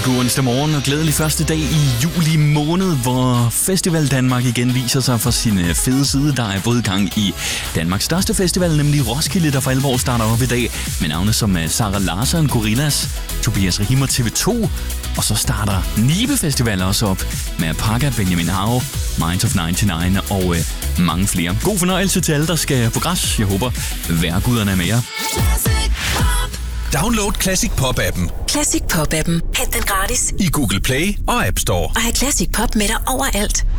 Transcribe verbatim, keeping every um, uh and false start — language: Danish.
God onsdag morgen og glædelig første dag i juli måned, hvor Festival Danmark igen viser sig fra sin fede side. Der er både gang i Danmarks største festival, nemlig Roskilde, der for alvor starter op i dag med navne som Sara Larsson, Gorillaz, Tobias Rahim og T V to. Og så starter Nibe Festival også op med Apaka, Benjamin Hav, Minds of nioghalvfems og øh, mange flere. God fornøjelse til alle, der skal på græs. Jeg håber, vejrguderne er med jer. Download Classic Pop-appen. Classic Pop-appen. Hent den gratis I Google Play og App Store. og have Classic Pop med dig overalt.